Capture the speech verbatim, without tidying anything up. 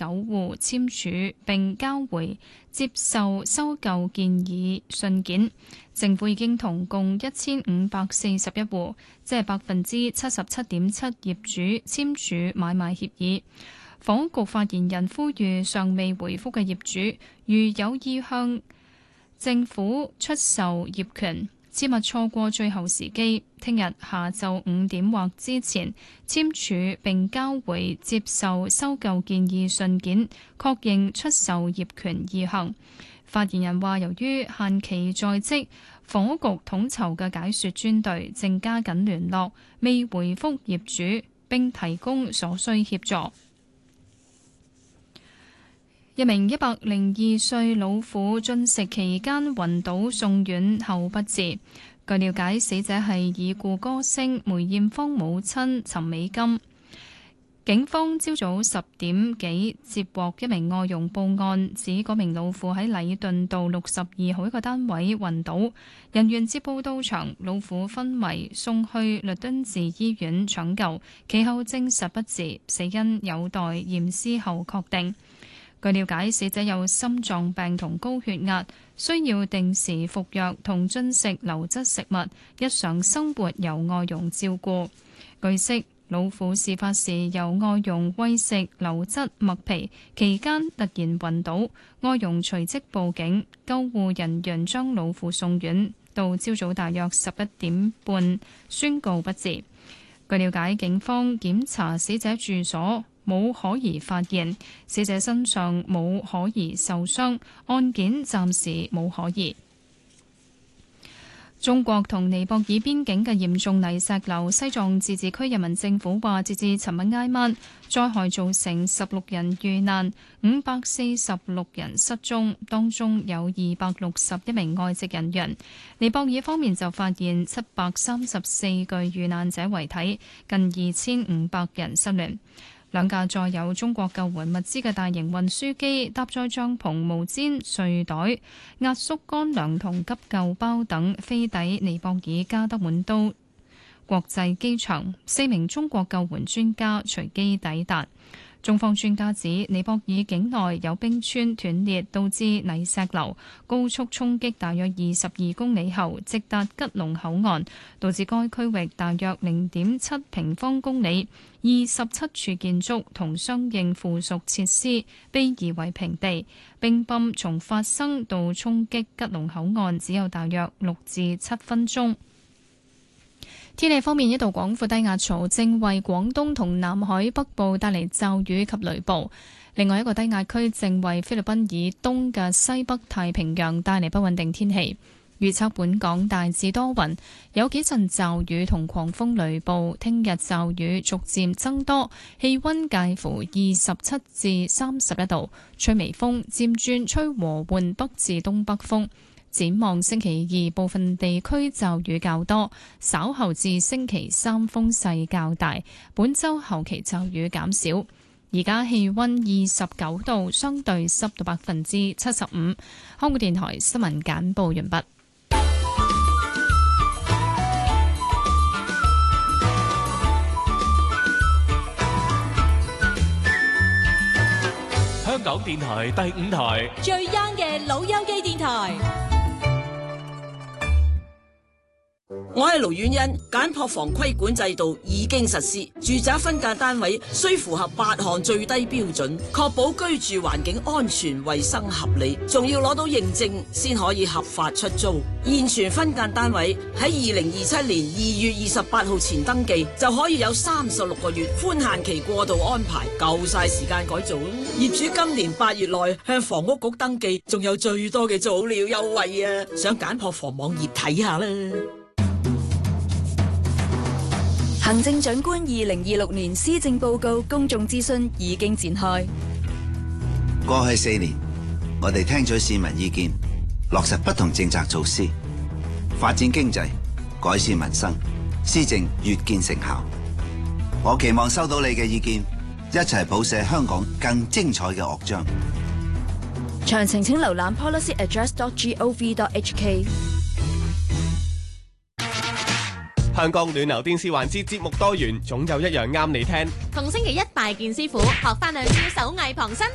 九戶簽署並交回接受收購建議信件。政府已經同共一千五百四十一戶，即係百分之七十七點七業主簽署買賣協議。房屋局發言人呼籲尚未回覆嘅業主，如有意向政府出售業權，切勿錯過最後時機。聽日下晝五點或之前簽署並交回接受收購建議信件，確認出售業權意向。發言人話，由於限期在即，房屋局統籌嘅解說專隊正加緊聯絡未回覆業主，並提供所需協助。一名一百零二歲老婦進食期間暈倒送院後不治。據了解，死者係已故歌星梅艷芳母親陳美金。警方朝早十點幾接獲一名外傭報案，指嗰名老婦喺禮頓道六十二號一個單位暈倒，人員接報到場，老婦昏迷，送去律敦治醫院搶救，其後證實不治，死因有待驗屍後確定。據了解，死者有心臟病同高血壓，需要定時服藥同進食流質食物，日常生活由外傭照顧。據悉，老婦事發時由外傭餵食流質麥皮，期間突然暈倒，外傭隨即報警，救護人員將老婦送院，到朝早大約十一點半宣告不治。據了解，警方檢查死者住所，冇可疑發現，死者身上冇可疑受傷，案件暫時冇可疑。中國同尼泊爾邊境嘅嚴重泥石流，西藏自治區人民政府話，截至尋日挨晚，災害造成十六人遇難，五百四十六人失蹤，當中有二百六十一名外籍人員。尼泊爾方面就發現七百三十四具遇難者遺體，近二千五百人失聯。兩架載有中國救援物資嘅大型運輸機，搭載帳篷、毛氈、睡袋、壓縮乾糧同急救包等，飛抵尼泊爾加德滿都國際機場。四名中國救援專家隨機抵達。中方專家指，尼泊爾境內有冰川斷裂，導致泥石流高速衝擊大約二十二公里後，直達吉隆口岸，導致該區域大約零點七平方公里二十七處建築同相應附屬設施被夷為平地。冰崩從發生到衝擊吉隆口岸只有大約六至七分鐘。天氣方面，一道廣闊低壓槽正為廣東同南海北部帶嚟驟雨及雷暴。另外一個低壓區正為菲律賓以東嘅西北太平洋帶嚟不穩定天氣。預測本港大致多雲，有幾陣驟雨同狂風雷暴。聽日驟雨逐漸增多，氣溫介乎二十七至三十一度，吹微風，漸轉吹和緩北至東北風。展望星期二，部分地區驟雨較多，稍後至星期三風勢較大。本週後期驟雨減少。而家氣溫二十九度，相對濕度百分之七十五。香港電台新聞簡報完畢。 香港電台第五台最 young 嘅老友記電台。 我係盧婉欣，簡樸房規管制度已經實施，住宅分間單位需符合八項最低標準，確保居住環境安全、衛生合理，仲要攞到認證先可以合法出租。現存分間單位喺二零二七年二月二十八號前登記，就可以有三十六個月寬限期過渡安排，夠晒時間改造啦。業主今年八月內向房屋局登記，仲有最多嘅早鳥優惠啊！上簡樸房網頁睇下啦。 行政長官二零二六年施政報告公眾諮詢已經展開。 過去四年，我哋聽取市民意見，落實不同政策措施，發展經濟，改善民生，施政越見成效。我期望收到你嘅意見，一齊譜寫香港更精彩嘅樂章。 詳情請瀏覽 policy address dot gov dot h k。 香港暖流電視環節節目多元，總有一樣啱你聽。 逢星期一拜見師傅，學翻兩招手藝旁身。